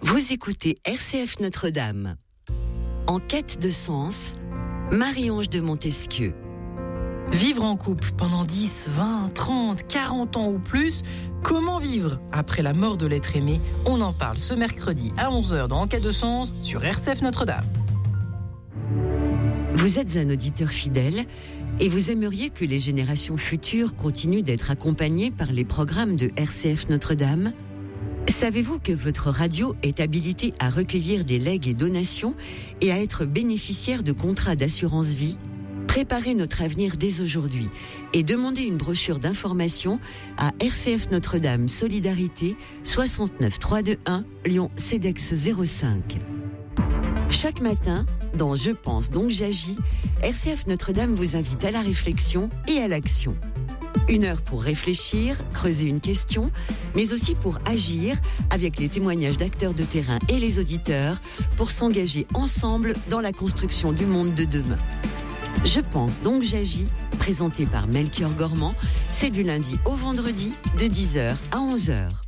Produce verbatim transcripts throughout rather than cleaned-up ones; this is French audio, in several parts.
Vous écoutez R C F Notre-Dame. En quête de sens, Marie-Ange de Montesquieu. Vivre en couple pendant dix, vingt, trente, quarante ans ou plus, comment vivre après la mort de l'être aimé? On en parle ce mercredi à onze heures dans En quête de sens sur R C F Notre-Dame. Vous êtes un auditeur fidèle et vous aimeriez que les générations futures continuent d'être accompagnées par les programmes de R C F Notre-Dame? Savez-vous que votre radio est habilitée à recueillir des legs et donations et à être bénéficiaire de contrats d'assurance vie? Préparez notre avenir dès aujourd'hui et demandez une brochure d'information à R C F Notre-Dame Solidarité soixante-neuf trois deux un Lyon CEDEX zéro cinq. Chaque matin, dans Je pense donc j'agis, R C F Notre-Dame vous invite à la réflexion et à l'action. Une heure pour réfléchir, creuser une question, mais aussi pour agir avec les témoignages d'acteurs de terrain et les auditeurs pour s'engager ensemble dans la construction du monde de demain. Je pense donc j'agis, présenté par Melchior Gormand, c'est du lundi au vendredi de dix heures à onze heures.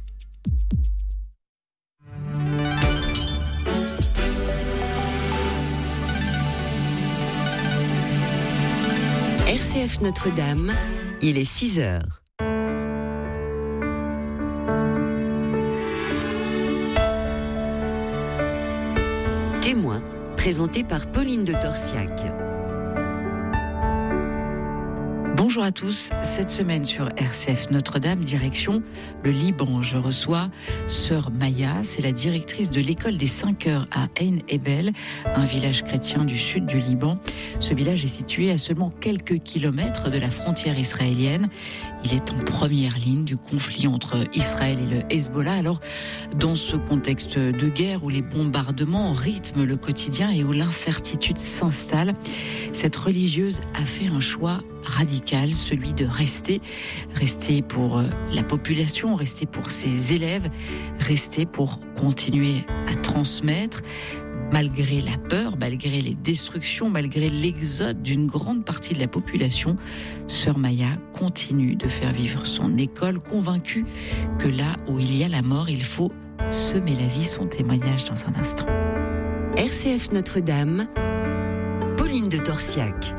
R C F Notre-Dame, il est six heures. Témoin, présenté par Pauline de Torsiac. Bonjour à tous, cette semaine sur R C F Notre-Dame, direction le Liban. Je reçois Sœur Maya, c'est la directrice de l'école des cinq heures à Ain Ebel, un village chrétien du sud du Liban. Ce village est situé à seulement quelques kilomètres de la frontière israélienne. Il est en première ligne du conflit entre Israël et le Hezbollah. Alors, dans ce contexte de guerre où les bombardements rythment le quotidien et où l'incertitude s'installe, cette religieuse a fait un choix radical, celui de rester, rester pour la population, rester pour ses élèves, rester pour continuer à transmettre, malgré la peur, malgré les destructions, malgré l'exode d'une grande partie de la population. Sœur Maya continue de faire vivre son école, convaincue que là où il y a la mort, il faut semer la vie. Son témoignage dans un instant. R C F Notre-Dame, Pauline de Torsiac.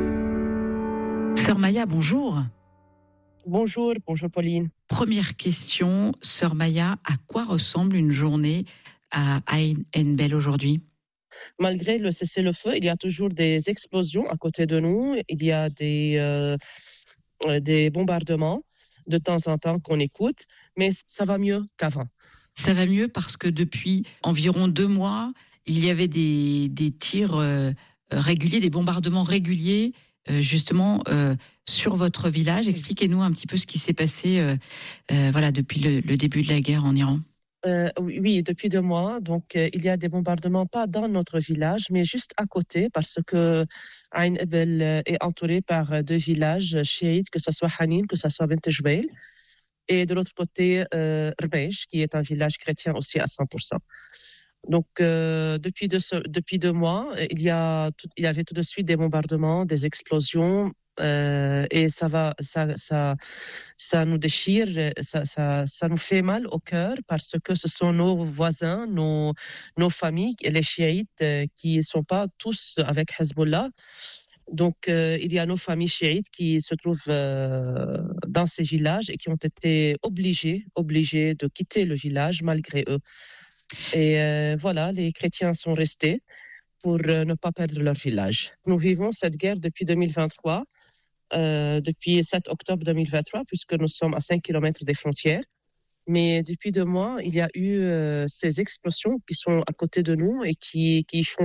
Sœur Maya, bonjour. Bonjour, bonjour Pauline. Première question, Sœur Maya, à quoi ressemble une journée à Ain Ebel aujourd'hui? Malgré le cessez-le-feu, il y a toujours des explosions à côté de nous. Il y a des, euh, des bombardements de temps en temps qu'on écoute, mais ça va mieux qu'avant. Ça va mieux parce que depuis environ deux mois, il y avait des, des tirs euh, réguliers, des bombardements réguliers euh, justement euh, sur votre village. Expliquez-nous un petit peu ce qui s'est passé euh, euh, voilà, depuis le, le début de la guerre en Iran. Euh, oui, depuis deux mois. Donc, euh, il y a des bombardements, pas dans notre village, mais juste à côté, parce que Ain Ebel est entouré par deux villages chiites, que ce soit Hanin, que ce soit Bint Jbeil. Et de l'autre côté, euh, Rmej, qui est un village chrétien aussi à cent pour cent. Donc, euh, depuis, deux, depuis deux mois, il y, a tout, il y avait tout de suite des bombardements, des explosions. Euh, et ça va, ça, ça, ça nous déchire, ça, ça, ça nous fait mal au cœur parce que ce sont nos voisins, nos, nos familles, les chiites euh, qui ne sont pas tous avec Hezbollah. Donc, euh, il y a nos familles chiites qui se trouvent euh, dans ces villages et qui ont été obligées, obligées de quitter le village malgré eux. Et euh, voilà, les chrétiens sont restés pour euh, ne pas perdre leur village. Nous vivons cette guerre depuis deux mille vingt-trois. Euh, depuis sept octobre deux mille vingt-trois, puisque nous sommes à cinq kilomètres des frontières. Mais depuis deux mois, il y a eu euh, ces explosions qui sont à côté de nous et qui, qui font